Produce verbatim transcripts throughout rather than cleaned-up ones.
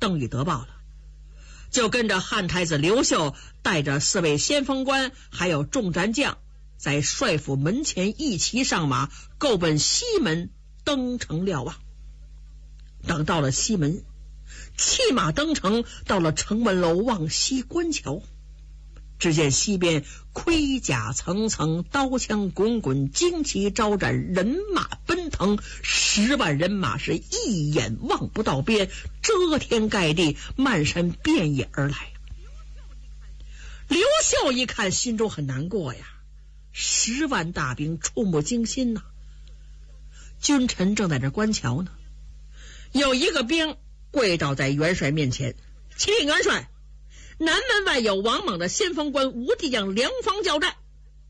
邓禹得报了，就跟着汉太子刘秀带着四位先锋官还有众战将，在帅府门前一齐上马，够奔西门登城瞭望。等到了西门，弃马登城，到了城门楼望西观瞧，只见西边盔甲层层，刀枪滚滚，旌旗招展，人马奔腾，十万人马是一眼望不到边，遮天盖地，漫山遍野而来。刘秀一看，心中很难过呀，十万大兵触目惊心呐、啊！君臣正在这观瞧呢，有一个兵跪倒在元帅面前，启禀元帅，南门外有王莽的先锋官吴地将两方交战。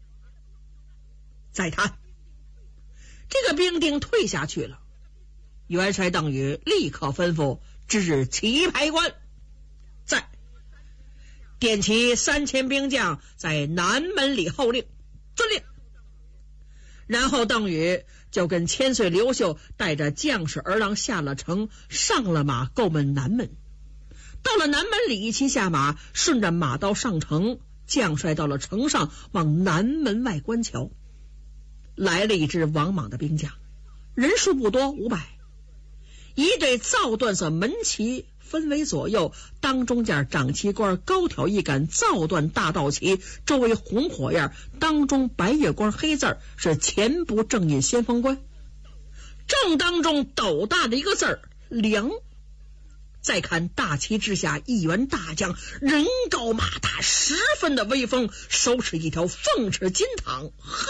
再谈，这个兵丁退下去了。元帅邓禹立刻吩咐制止旗牌官，在点齐三千兵将在南门里候令。遵令。然后邓禹就跟千岁刘秀带着将士儿郎下了城，上了马，够奔南门。到了南门里，一齐下马，顺着马道上城。将帅到了城上，往南门外观瞧，来了一支王莽的兵将，人数不多，五百。一队皂缎色门旗分为左右，当中间掌旗官高挑一杆皂缎大道旗，周围红火焰，当中白月光黑字是前部正印先锋官，正当中斗大的一个字儿梁。再看大旗之下，一员大将，人高马大，十分的威风，手持一条凤翅金镗，呵，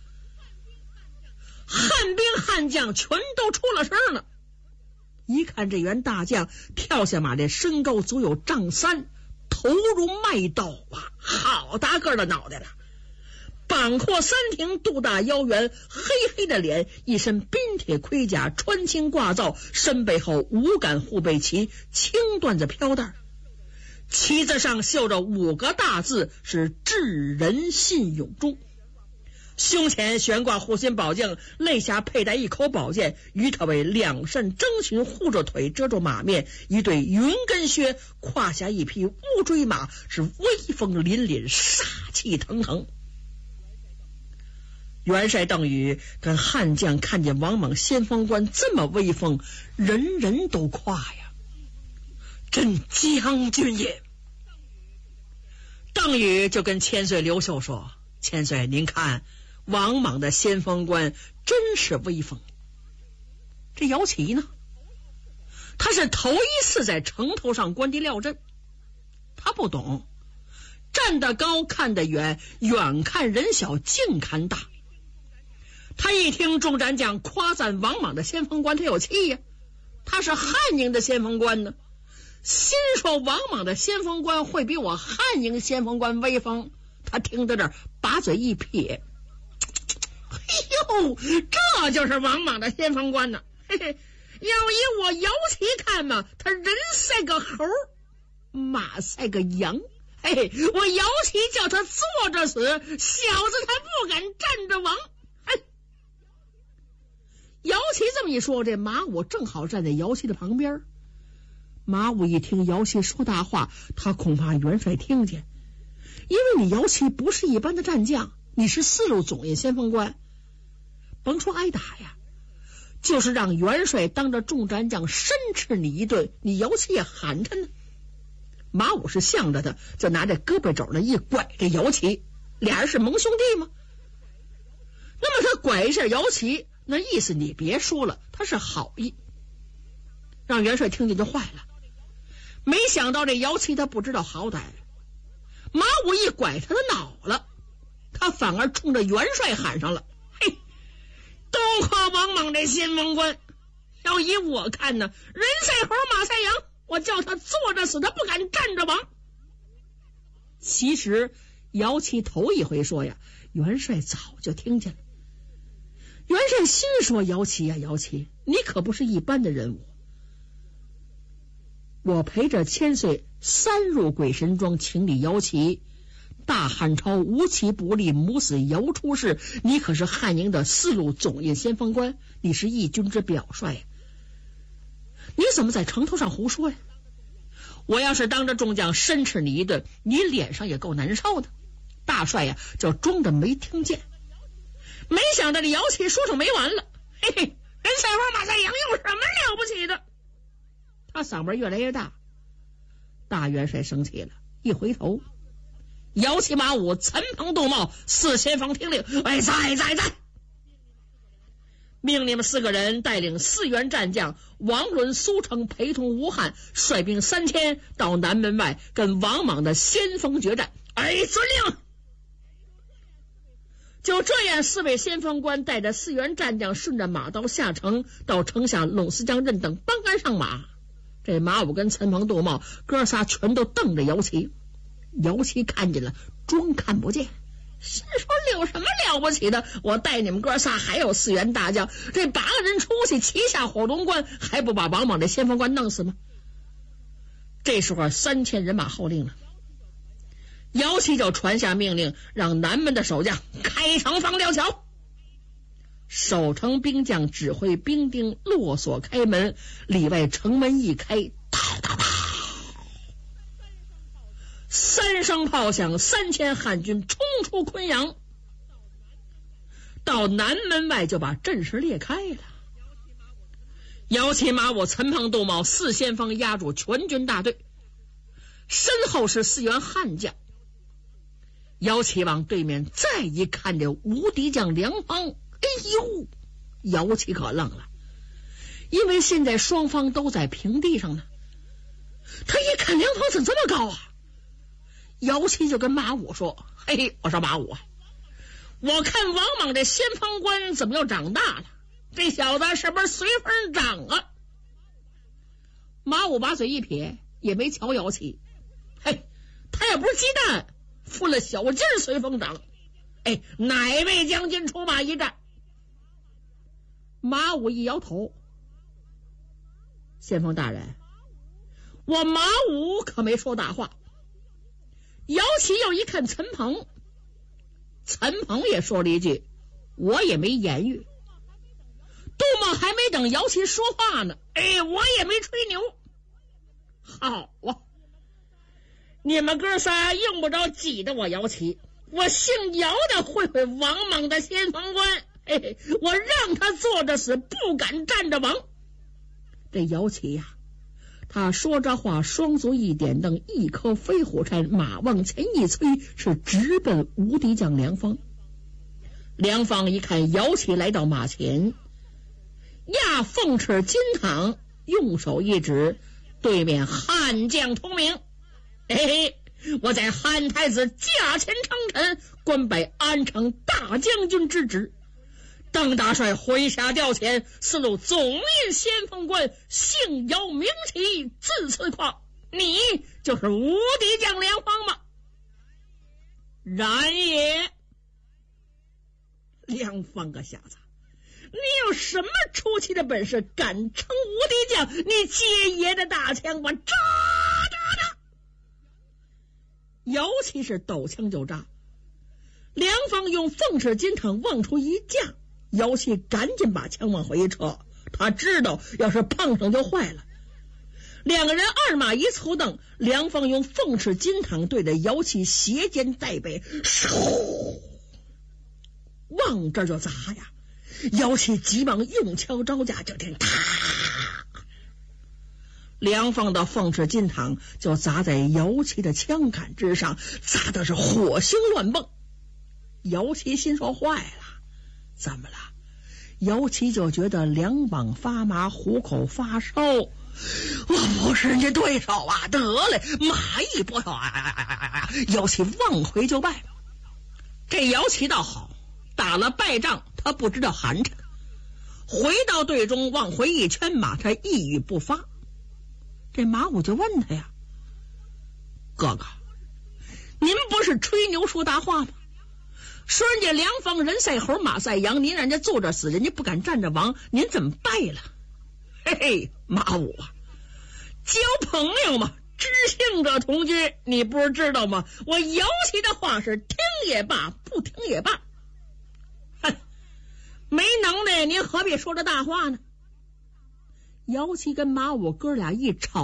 汉兵汉将全都出了声了。一看这员大将跳下马来，身高足有丈三，头如麦刀啊，好大个的脑袋了，膀阔三庭，肚大腰圆，黑黑的脸，一身冰铁盔甲，穿青挂皂，身背后五杆护背旗，青缎子飘带，旗子上绣着五个大字，是智人信永忠。胸前悬挂护心宝镜，肋下佩戴一口宝剑，鱼头为两扇征裙护着腿，遮住马面，一对云跟靴，胯下一匹乌骓马，是威风凛凛，杀气腾腾。元帅邓禹跟汉将看见王莽先锋官这么威风，人人都夸呀，真将军也。邓禹就跟千岁刘秀说，千岁您看王莽的先锋官真是威风。这姚齐呢，他是头一次在城头上观敌料阵，他不懂，站得高看得远，远看人小近看大。他一听众战将夸赞王莽的先锋官，他有气呀，他是汉营的先锋官呢，心说王莽的先锋官会比我汉营先锋官威风。他听到这儿，把嘴一撇，哎呦，这就是王莽的先锋官呢。嘿嘿，要以我姚齐看嘛，他人赛个猴，马赛个羊。嘿嘿，我姚齐叫他坐着死，小子他不敢站着亡。姚齐这么一说，这马武正好站在姚齐的旁边。马武一听姚齐说大话，他恐怕元帅听见，因为你姚齐不是一般的战将，你是四路总印先锋官，甭说挨打呀，就是让元帅当着众战将申斥你一顿，你姚齐也寒碜呢。马武是向着他，就拿着胳膊肘呢一拐这姚齐，俩人是盟兄弟吗？那么他拐一下姚齐，那意思你别说了，他是好意，让元帅听见就坏了。没想到这姚齐他不知道好歹，马武一拐他的脑了，他反而冲着元帅喊上了，嘿，都夸王莽这先锋官，要以我看呢，人赛猴马赛羊，我叫他坐着死，他不敢站着亡。其实姚齐头一回说呀，元帅早就听见了。元帅心说，姚齐呀姚齐，你可不是一般的人物，我陪着千岁三入鬼神庄请你姚齐，大汉朝无奇不立，母死姚出世，你可是汉营的四路总印先锋官，你是义军之表率呀，你怎么在城头上胡说呀？ 我要是当着众将申斥你一顿，你脸上也够难受的。大帅呀，就装着没听见。没想到这姚启说上没完了，嘿嘿，人赛花马赛羊有什么了不起的？他嗓门越来越大。大元帅生气了，一回头，姚启、马武、陈鹏、杜茂四先锋听令，哎，在在在，命你们四个人带领四员战将王伦、苏成陪同吴汉，率兵三千到南门外跟王莽的先锋决战。哎，遵令。就这样，四位先锋官带着四员战将顺着马道下城，到城下陇司将任等帮杆上马。这马武跟陈鹏、杜茂哥仨全都瞪着姚启。姚启看见了，装看不见。心说有什么了不起的？我带你们哥仨还有四员大将，这八个人出去旗下火龙关，还不把王莽的先锋官弄死吗？这时候三千人马号令了，姚启就传下命令，让南门的守将开城防吊桥。守城兵将指挥兵丁落锁开门，里外城门一开，哒哒哒，三声炮响，三千汉军冲出昆阳，到南门外就把阵势裂开了。姚启、马武、陈鹏、杜茂四先锋压住全军大队，身后是四员悍将。姚启往对面再一看，这无敌将梁方，哎呦，姚启可愣了，因为现在双方都在平地上呢。他一看梁方怎么这么高啊？姚启就跟马武说：“嘿嘿，我说马武啊，我看王莽这先锋官怎么又长大了？这小子是不是随风长啊？”马武把嘴一撇，也没瞧姚启，嘿，他也不是鸡蛋，付了小劲儿随风长。哎，哪位将军出马一战？马武一摇头：“先锋大人，我马武可没说大话。”姚启又一看陈鹏，陈鹏也说了一句：“我也没言语。”杜茂还没等姚启说话呢，哎，我也没吹牛。好啊，你们哥仨用不着挤得我姚启，我姓姚的会会王莽的先锋官，嘿嘿，我让他坐着死，不敢站着亡。这姚启呀、啊，他说这话，双足一点蹬，一颗飞虎山，马往前一催，是直奔无敌将梁方。梁方一看姚启来到马前，压凤翅金堂，用手一指，对面汉将同名。嘿嘿，我在汉太子驾前称臣，官拜安城大将军之职。邓大帅麾下调遣，四路总印先锋官，姓姚名启，自此况，你就是无敌将梁方吗？然也。梁方个小子，你有什么出奇的本事，敢称无敌将？你接爷的大枪，我扎扎扎！姚启是抖枪就扎，梁方用凤翅金堂往出一架，姚启赶紧把枪往回一撤，他知道要是碰上就坏了。两个人二马一凑蹬，梁方用凤翅金堂对着姚启斜肩带背，嗖，往这就砸呀！姚启急忙用枪招架，就听啪，梁方的凤翅金堂就砸在姚启的枪杆之上，砸的是火星乱蹦。姚启心说坏了，怎么了？姚启就觉得两膀发麻，虎口发烧，我不是人家对手啊！得嘞，马一拨头啊！姚启往回就败。这姚启倒好，打了败仗他不知道寒碜，回到队中往回一圈马，他一语不发。这马武就问他呀：“哥哥，您不是吹牛说大话吗？说人家梁方人赛猴马赛羊，您让人家坐着死，人家不敢站着亡，您怎么败了？”嘿嘿，马武啊，交朋友嘛，知性者同居，你不是知道吗？我姚启的话是听也罢，不听也罢。哼，没能耐，您何必说这大话呢？姚启跟马武哥俩一吵。